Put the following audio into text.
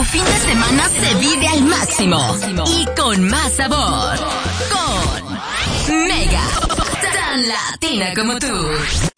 fin de semana se vive al máximo y con más sabor. Con Mega, tan latina como tú.